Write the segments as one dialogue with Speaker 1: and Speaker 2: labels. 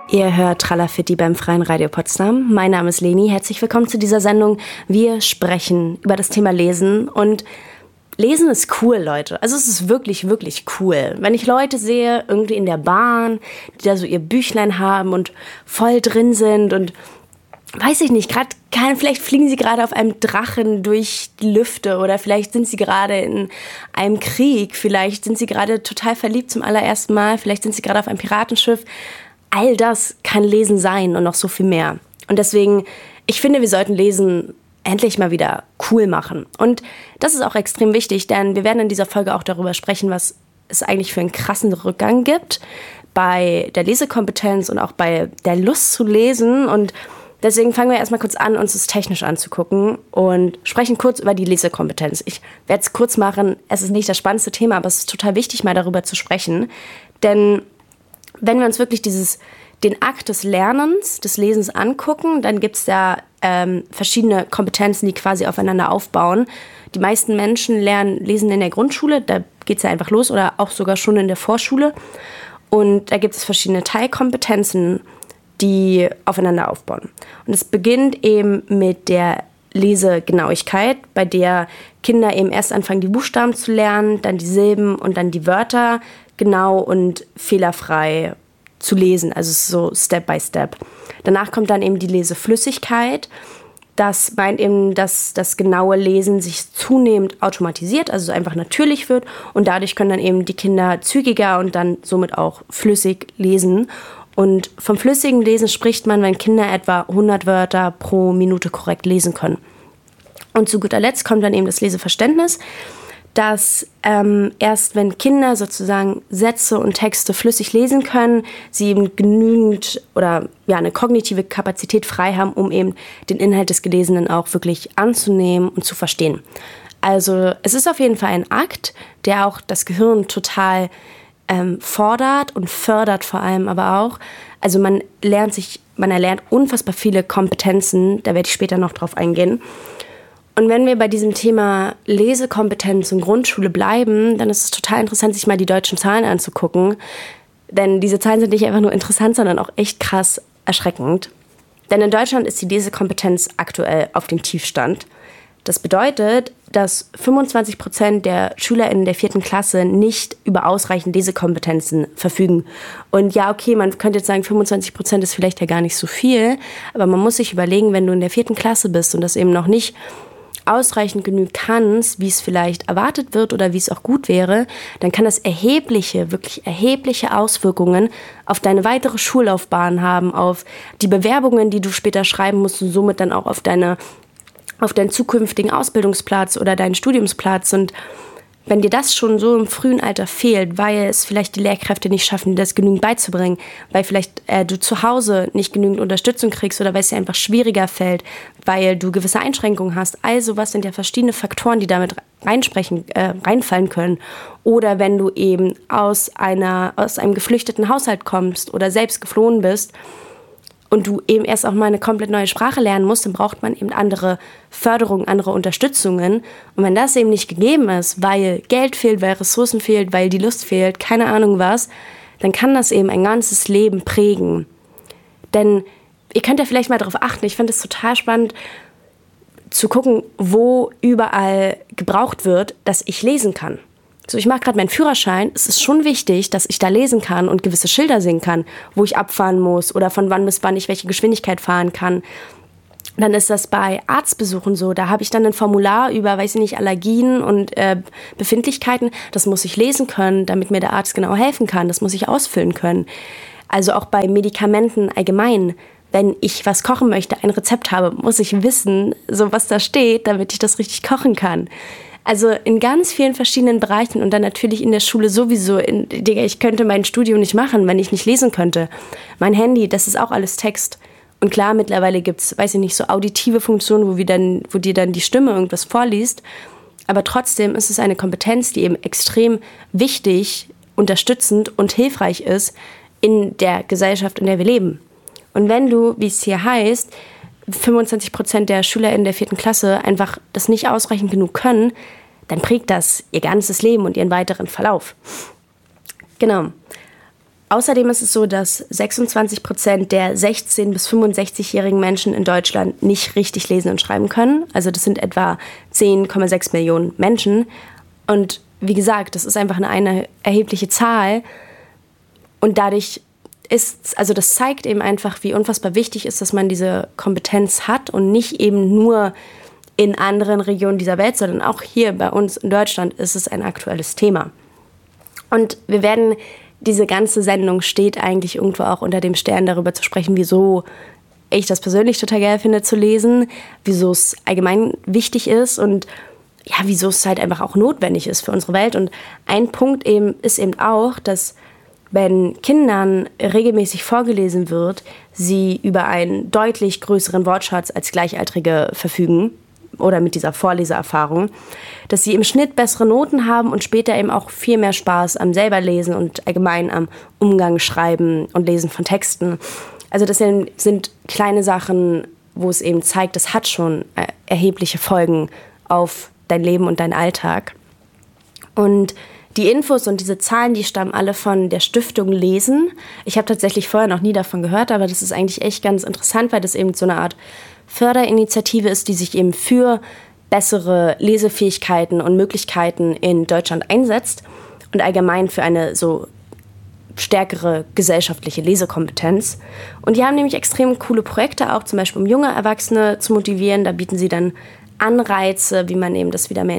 Speaker 1: Ihr hört Tralafitti beim Freien Radio Potsdam. Mein Name ist Leni. Herzlich willkommen zu dieser Sendung. Wir sprechen über das Thema Lesen. Und Lesen ist cool, Leute. Also es ist wirklich, wirklich cool. Wenn ich Leute sehe, irgendwie in der Bahn, die da so ihr Büchlein haben und voll drin sind und weiß ich nicht, vielleicht fliegen sie gerade auf einem Drachen durch die Lüfte oder vielleicht sind sie gerade in einem Krieg, vielleicht sind sie gerade total verliebt zum allerersten Mal, vielleicht sind sie gerade auf einem Piratenschiff. All das kann Lesen sein und noch so viel mehr. Und deswegen, ich finde, wir sollten Lesen endlich mal wieder cool machen. Und das ist auch extrem wichtig, denn wir werden in dieser Folge auch darüber sprechen, was es eigentlich für einen krassen Rückgang gibt bei der Lesekompetenz und auch bei der Lust zu lesen. Und deswegen fangen wir erstmal kurz an, uns das technisch anzugucken und sprechen kurz über die Lesekompetenz. Ich werde es kurz machen, es ist nicht das spannendste Thema, aber es ist total wichtig, mal darüber zu sprechen. Denn wenn wir uns wirklich den Akt des Lernens, des Lesens angucken, dann gibt es ja verschiedene Kompetenzen, die quasi aufeinander aufbauen. Die meisten Menschen lesen in der Grundschule, da geht es ja einfach los, oder auch sogar schon in der Vorschule. Und da gibt es verschiedene Teilkompetenzen, die aufeinander aufbauen. Und es beginnt eben mit der Lesegenauigkeit, bei der Kinder eben erst anfangen, die Buchstaben zu lernen, dann die Silben und dann die Wörter genau und fehlerfrei zu lesen, also so Step by Step. Danach kommt dann eben die Leseflüssigkeit. Das meint eben, dass das genaue Lesen sich zunehmend automatisiert, also einfach natürlich wird und dadurch können dann eben die Kinder zügiger und dann somit auch flüssig lesen. Und vom flüssigen Lesen spricht man, wenn Kinder etwa 100 Wörter pro Minute korrekt lesen können. Und zu guter Letzt kommt dann eben das Leseverständnis, dass erst wenn Kinder sozusagen Sätze und Texte flüssig lesen können, sie eben genügend oder ja eine kognitive Kapazität frei haben, um eben den Inhalt des Gelesenen auch wirklich anzunehmen und zu verstehen. Also es ist auf jeden Fall ein Akt, der auch das Gehirn total fordert und fördert vor allem aber auch. Also man erlernt unfassbar viele Kompetenzen, da werde ich später noch drauf eingehen. Und wenn wir bei diesem Thema Lesekompetenz und Grundschule bleiben, dann ist es total interessant, sich mal die deutschen Zahlen anzugucken. Denn diese Zahlen sind nicht einfach nur interessant, sondern auch echt krass erschreckend. Denn in Deutschland ist die Lesekompetenz aktuell auf dem Tiefstand. Das bedeutet, dass 25% der SchülerInnen der 4. Klasse nicht über ausreichend Lesekompetenzen verfügen. Und ja, okay, man könnte jetzt sagen, 25% ist vielleicht ja gar nicht so viel, aber man muss sich überlegen, wenn du in der 4. Klasse bist und das eben noch nicht ausreichend genug kannst, wie es vielleicht erwartet wird oder wie es auch gut wäre, dann kann das wirklich erhebliche Auswirkungen auf deine weitere Schullaufbahn haben, auf die Bewerbungen, die du später schreiben musst und somit dann auch auf deinen zukünftigen Ausbildungsplatz oder deinen Studiumsplatz. Und wenn dir das schon so im frühen Alter fehlt, weil es vielleicht die Lehrkräfte nicht schaffen, dir das genügend beizubringen, weil vielleicht du zu Hause nicht genügend Unterstützung kriegst oder weil es dir einfach schwieriger fällt, weil du gewisse Einschränkungen hast. All sowas sind ja verschiedene Faktoren, die damit reinfallen können. Oder wenn du eben aus einem geflüchteten Haushalt kommst oder selbst geflohen bist, und du eben erst auch mal eine komplett neue Sprache lernen musst, dann braucht man eben andere Förderungen, andere Unterstützungen. Und wenn das eben nicht gegeben ist, weil Geld fehlt, weil Ressourcen fehlt, weil die Lust fehlt, keine Ahnung was, dann kann das eben ein ganzes Leben prägen. Denn ihr könnt ja vielleicht mal darauf achten, ich finde es total spannend zu gucken, wo überall gebraucht wird, dass ich lesen kann. So, ich mache gerade meinen Führerschein. Es ist schon wichtig, dass ich da lesen kann und gewisse Schilder sehen kann, wo ich abfahren muss oder von wann bis wann ich welche Geschwindigkeit fahren kann. Dann ist das bei Arztbesuchen so. Da habe ich dann ein Formular über, weiß ich nicht, Allergien und Befindlichkeiten. Das muss ich lesen können, damit mir der Arzt genau helfen kann. Das muss ich ausfüllen können. Also auch bei Medikamenten allgemein. Wenn ich was kochen möchte, ein Rezept habe, muss ich wissen, so was da steht, damit ich das richtig kochen kann. Also in ganz vielen verschiedenen Bereichen und dann natürlich in der Schule sowieso. Ich könnte mein Studium nicht machen, wenn ich nicht lesen könnte. Mein Handy, das ist auch alles Text. Und klar, mittlerweile gibt es, weiß ich nicht, so auditive Funktionen, wo dir dann die Stimme irgendwas vorliest. Aber trotzdem ist es eine Kompetenz, die eben extrem wichtig, unterstützend und hilfreich ist in der Gesellschaft, in der wir leben. Und wenn du, wie es hier heißt, 25% der SchülerInnen der 4. Klasse einfach das nicht ausreichend genug können, dann prägt das ihr ganzes Leben und ihren weiteren Verlauf. Genau. Außerdem ist es so, dass 26% der 16- bis 65-jährigen Menschen in Deutschland nicht richtig lesen und schreiben können. Also das sind etwa 10,6 Millionen Menschen. Und wie gesagt, das ist einfach eine erhebliche Zahl. Und dadurch das zeigt eben einfach, wie unfassbar wichtig ist, dass man diese Kompetenz hat und nicht eben nur in anderen Regionen dieser Welt, sondern auch hier bei uns in Deutschland ist es ein aktuelles Thema. Und diese ganze Sendung steht eigentlich irgendwo auch unter dem Stern, darüber zu sprechen, wieso ich das persönlich total geil finde zu lesen, wieso es allgemein wichtig ist und ja, wieso es halt einfach auch notwendig ist für unsere Welt. Und ein Punkt ist eben auch, dass wenn Kindern regelmäßig vorgelesen wird, sie über einen deutlich größeren Wortschatz als Gleichaltrige verfügen oder mit dieser Vorleseerfahrung, dass sie im Schnitt bessere Noten haben und später eben auch viel mehr Spaß am selberlesen und allgemein am Umgang, Schreiben und Lesen von Texten. Also das sind kleine Sachen, wo es eben zeigt, das hat schon erhebliche Folgen auf dein Leben und deinen Alltag. Und die Infos und diese Zahlen, die stammen alle von der Stiftung Lesen. Ich habe tatsächlich vorher noch nie davon gehört, aber das ist eigentlich echt ganz interessant, weil das eben so eine Art Förderinitiative ist, die sich eben für bessere Lesefähigkeiten und Möglichkeiten in Deutschland einsetzt und allgemein für eine so stärkere gesellschaftliche Lesekompetenz. Und die haben nämlich extrem coole Projekte, auch zum Beispiel um junge Erwachsene zu motivieren. Da bieten sie dann Anreize, wie man eben das wieder mehr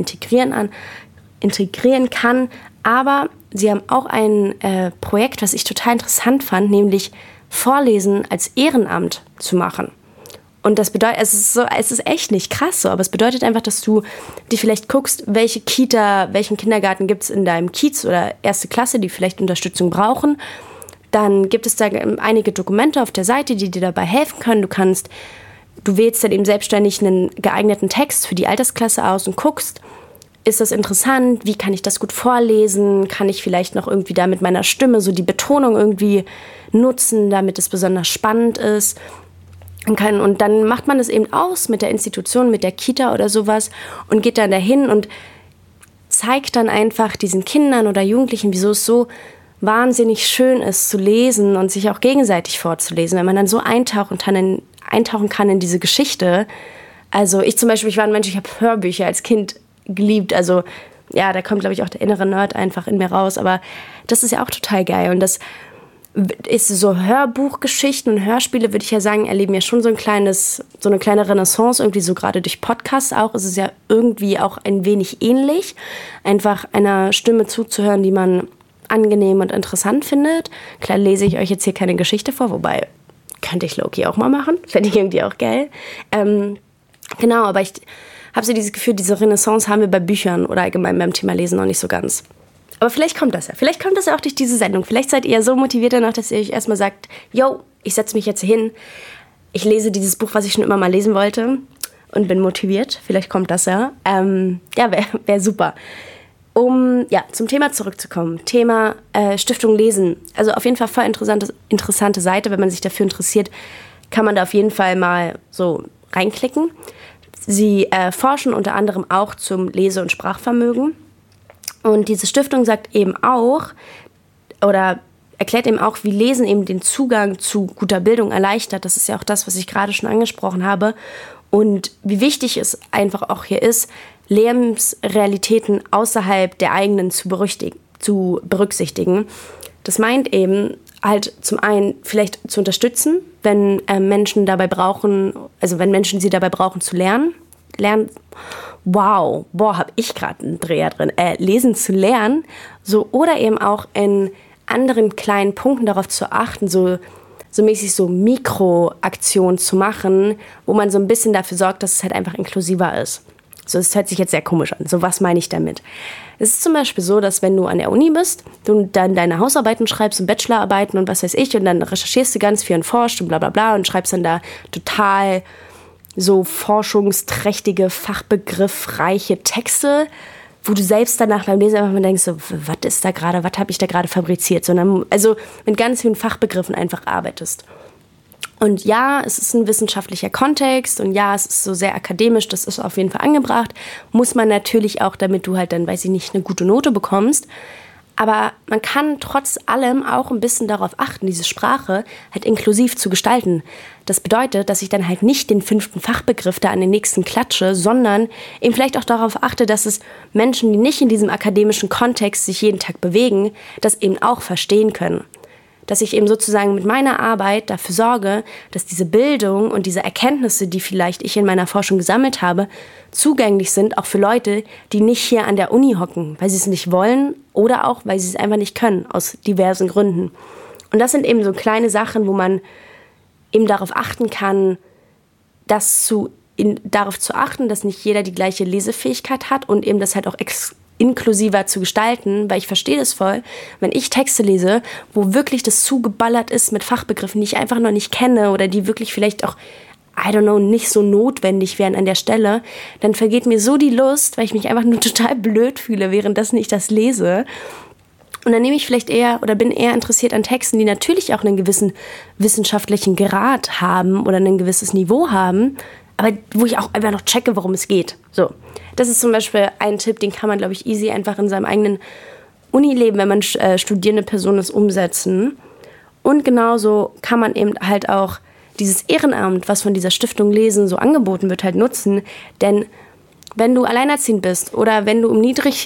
Speaker 1: integrieren kann. Aber sie haben auch ein Projekt, was ich total interessant fand, nämlich Vorlesen als Ehrenamt zu machen. Und das bedeutet, es ist echt nicht krass so, aber es bedeutet einfach, dass du dir vielleicht guckst, welchen Kindergarten gibt es in deinem Kiez oder erste Klasse, die vielleicht Unterstützung brauchen. Dann gibt es da einige Dokumente auf der Seite, die dir dabei helfen können. Du wählst dann eben selbstständig einen geeigneten Text für die Altersklasse aus und guckst, ist das interessant? Wie kann ich das gut vorlesen? Kann ich vielleicht noch irgendwie da mit meiner Stimme so die Betonung irgendwie nutzen, damit es besonders spannend ist? Und dann macht man das eben aus mit der Institution, mit der Kita oder sowas und geht dann dahin und zeigt dann einfach diesen Kindern oder Jugendlichen, wieso es so wahnsinnig schön ist zu lesen und sich auch gegenseitig vorzulesen, wenn man dann so eintauchen kann in diese Geschichte. Also ich zum Beispiel, ich war ein Mensch, ich habe Hörbücher als Kind geliebt, also ja, da kommt, glaube ich, auch der innere Nerd einfach in mir raus, aber das ist ja auch total geil und das ist so Hörbuchgeschichten und Hörspiele, würde ich ja sagen, erleben ja schon so eine kleine Renaissance, irgendwie so gerade durch Podcasts auch, ist es ja irgendwie auch ein wenig ähnlich, einfach einer Stimme zuzuhören, die man angenehm und interessant findet. Klar lese ich euch jetzt hier keine Geschichte vor, wobei könnte ich Loki auch mal machen, fände ich irgendwie auch geil. Genau, aber ich habe so dieses Gefühl, diese Renaissance haben wir bei Büchern oder allgemein beim Thema Lesen noch nicht so ganz. Aber vielleicht kommt das ja. Vielleicht kommt das ja auch durch diese Sendung. Vielleicht seid ihr so motiviert danach, dass ihr euch erstmal sagt, yo, ich setze mich jetzt hin, ich lese dieses Buch, was ich schon immer mal lesen wollte und bin motiviert. Vielleicht kommt das ja. Ja, wär super. Um zum Thema zurückzukommen. Thema Stiftung Lesen. Also auf jeden Fall voll interessante Seite. Wenn man sich dafür interessiert, kann man da auf jeden Fall mal so reinklicken. Sie forschen unter anderem auch zum Lese- und Sprachvermögen. Und diese Stiftung sagt eben auch, oder erklärt eben auch, wie Lesen eben den Zugang zu guter Bildung erleichtert. Das ist ja auch das, was ich gerade schon angesprochen habe. Und wie wichtig es einfach auch hier ist, Lebensrealitäten außerhalb der eigenen zu berücksichtigen. Das meint eben halt zum einen vielleicht zu unterstützen, wenn Menschen dabei brauchen, wenn Menschen sie dabei brauchen zu lernen. Wow, habe ich gerade einen Dreher drin. Lesen zu lernen. So, oder eben auch in anderen kleinen Punkten darauf zu achten, so mäßig so Mikroaktionen zu machen, wo man so ein bisschen dafür sorgt, dass es halt einfach inklusiver ist. So, das hört sich jetzt sehr komisch an. So, was meine ich damit? Es ist zum Beispiel so, dass wenn du an der Uni bist, du dann deine Hausarbeiten schreibst und Bachelorarbeiten und was weiß ich, und dann recherchierst du ganz viel und forscht und bla bla bla und schreibst dann da total so forschungsträchtige, fachbegriffreiche Texte, wo du selbst danach beim Lesen einfach mal denkst, so, was habe ich da gerade fabriziert? Sondern also mit ganz vielen Fachbegriffen einfach arbeitest. Und ja, es ist ein wissenschaftlicher Kontext und ja, es ist so sehr akademisch, das ist auf jeden Fall angebracht. Muss man natürlich auch, damit du halt dann, weiß ich nicht, eine gute Note bekommst. Aber man kann trotz allem auch ein bisschen darauf achten, diese Sprache halt inklusiv zu gestalten. Das bedeutet, dass ich dann halt nicht den 5. Fachbegriff da an den nächsten klatsche, sondern eben vielleicht auch darauf achte, dass es Menschen, die nicht in diesem akademischen Kontext sich jeden Tag bewegen, das eben auch verstehen können. Dass ich eben sozusagen mit meiner Arbeit dafür sorge, dass diese Bildung und diese Erkenntnisse, die vielleicht ich in meiner Forschung gesammelt habe, zugänglich sind, auch für Leute, die nicht hier an der Uni hocken, weil sie es nicht wollen oder auch, weil sie es einfach nicht können, aus diversen Gründen. Und das sind eben so kleine Sachen, wo man eben darauf achten kann, darauf zu achten, dass nicht jeder die gleiche Lesefähigkeit hat und eben das halt auch inklusiver zu gestalten, weil ich verstehe das voll, wenn ich Texte lese, wo wirklich das zugeballert ist mit Fachbegriffen, die ich einfach noch nicht kenne oder die wirklich vielleicht auch, I don't know, nicht so notwendig wären an der Stelle, dann vergeht mir so die Lust, weil ich mich einfach nur total blöd fühle, währenddessen ich das lese. Und dann nehme ich vielleicht bin eher interessiert an Texten, die natürlich auch einen gewissen wissenschaftlichen Grad haben oder ein gewisses Niveau haben, aber wo ich auch einfach noch checke, worum es geht. So, das ist zum Beispiel ein Tipp, den kann man, glaube ich, easy einfach in seinem eigenen Unileben, wenn man studierende Person ist, umsetzen. Und genauso kann man eben halt auch dieses Ehrenamt, was von dieser Stiftung Lesen so angeboten wird, halt nutzen. Denn wenn du alleinerziehend bist oder wenn du im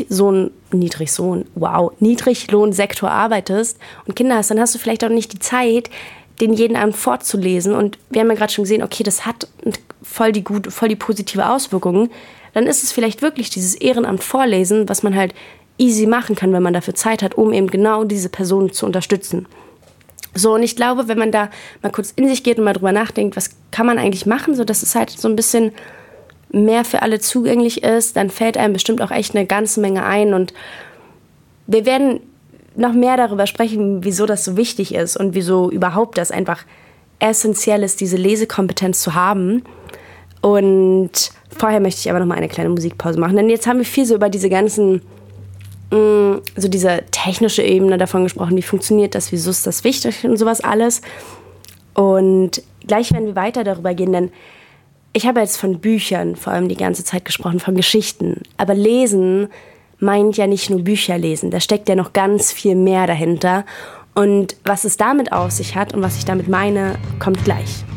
Speaker 1: Niedriglohnsektor arbeitest und Kinder hast, dann hast du vielleicht auch nicht die Zeit, den jeden Abend vorzulesen. Und wir haben ja gerade schon gesehen, okay, das hat voll die positive Auswirkungen. Dann ist es vielleicht wirklich dieses Ehrenamt vorlesen, was man halt easy machen kann, wenn man dafür Zeit hat, um eben genau diese Person zu unterstützen. So, und ich glaube, wenn man da mal kurz in sich geht und mal drüber nachdenkt, was kann man eigentlich machen, so dass es halt so ein bisschen mehr für alle zugänglich ist, dann fällt einem bestimmt auch echt eine ganze Menge ein. Und wir werden noch mehr darüber sprechen, wieso das so wichtig ist und wieso überhaupt das einfach essentiell ist, diese Lesekompetenz zu haben. Und vorher möchte ich aber noch mal eine kleine Musikpause machen, denn jetzt haben wir viel so über diese ganzen, so diese technische Ebene davon gesprochen, wie funktioniert das, wieso ist das wichtig und sowas alles. Und gleich werden wir weiter darüber gehen, denn ich habe jetzt von Büchern vor allem die ganze Zeit gesprochen, von Geschichten. Aber Lesen meint ja nicht nur Bücher lesen, da steckt ja noch ganz viel mehr dahinter. Und was es damit auf sich hat und was ich damit meine, kommt gleich.